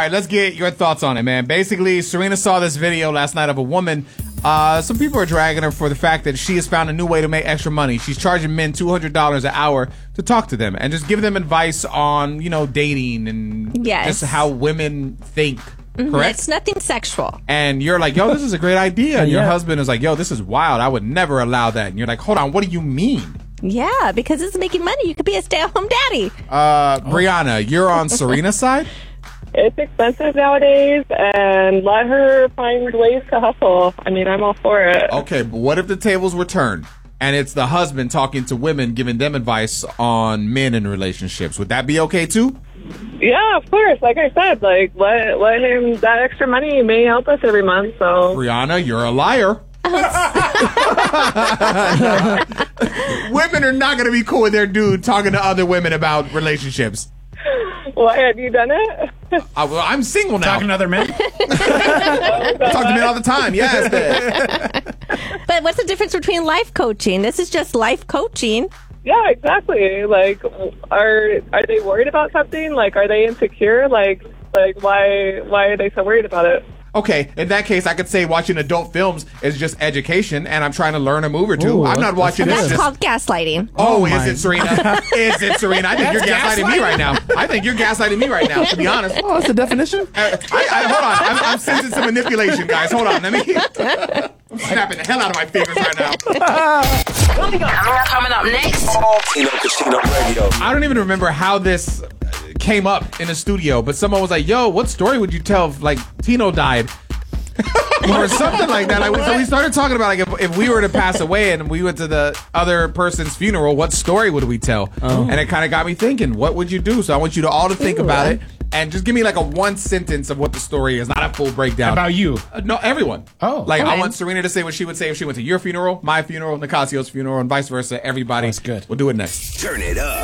right, let's get your thoughts on it, man. Basically, Serena saw this video last night of a woman. Some people are dragging her for the fact that she has found a new way to make extra money. She's charging men $200 an hour to talk to them and just give them advice on, dating and just how women think. Correct? It's nothing sexual. And you're like, yo, this is a great idea. And your husband is like, yo, this is wild. I would never allow that. And you're like, hold on, what do you mean? Yeah, because it's making money. You could be a stay-at-home daddy. Brianna, you're on Serena's side? It's expensive nowadays, and let her find ways to hustle. I mean, I'm all for it. Okay, but what if the tables were turned and it's the husband talking to women, giving them advice on men in relationships? Would that be okay too? Yeah, of course. Like I said, let him, that extra money may help us every month. So, Brianna, you're a liar. Women are not going to be cool with their dude talking to other women about relationships. Why, have you done it? I'm single now. Talking to other men? I talk to men all the time. Yes. But what's the difference between life coaching? This is just life coaching. Yeah, exactly. Like, are they worried about something? Like, are they insecure? Like why are they so worried about it? Okay, in that case, I could say watching adult films is just education, and I'm trying to learn a move or two. Ooh, I'm not watching That's this. called gaslighting. Oh, is it, Serena? Is it, Serena? I think you're gaslighting me right now. I think you're gaslighting me right now, to be honest. Oh, that's the definition? Hold on. I'm sensing some manipulation, guys. Hold on. I'm snapping the hell out of my fingers right now. Coming up next. Tino Casino Radio. I don't even remember how this came up in the studio, but someone was like, yo, what story would you tell if, Tino died? Or something like that. So we started talking about, if we were to pass away and we went to the other person's funeral, what story would we tell? And it kind of got me thinking, what would you do? So I want you to all to think about it. And just give me a one sentence of what the story is, not a full breakdown. About you? No, everyone. Oh. I want Serena to say what she would say if she went to your funeral, my funeral, Nicasio's funeral, and vice versa. Everybody. That's good. We'll do it next. Turn it up.